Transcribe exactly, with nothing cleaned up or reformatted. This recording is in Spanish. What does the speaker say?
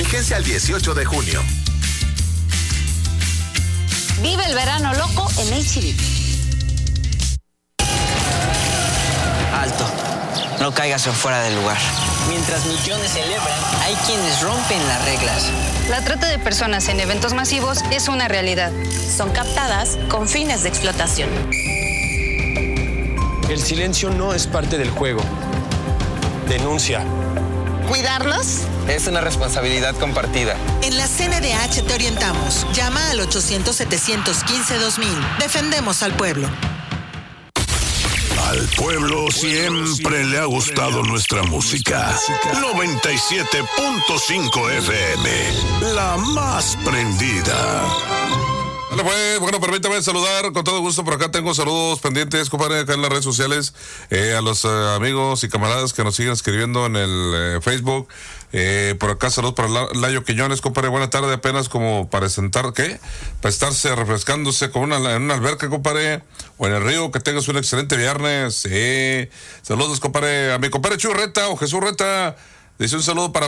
Vigencia el dieciocho de junio. Vive el verano loco en H E B. Alto. No caigas en fuera del lugar. Mientras millones celebran, hay quienes rompen las reglas. La trata de personas en eventos masivos es una realidad. Son captadas con fines de explotación. El silencio no es parte del juego. Denuncia. ¿Cuidarnos? Es una responsabilidad compartida. En la C N D H te orientamos. Llama al ochocientos, setecientos quince, dos mil. Defendemos al pueblo. Al pueblo siempre le ha gustado nuestra música. noventa y siete punto cinco F M, la más prendida. Vale, pues, bueno, permítame saludar con todo gusto. Por acá tengo saludos pendientes, compadre, acá en las redes sociales, eh, a los eh, amigos y camaradas que nos siguen escribiendo en el eh, Facebook. Eh, por acá saludos para La- Layo Quiñones, compadre, buena tarde, apenas como para sentar, ¿qué? Para estarse refrescándose con una, en una alberca, compadre, o en el río. Que tengas un excelente viernes. Sí. Saludos, compadre, a mi compadre Churreta o Jesús Reta. Dice un saludo para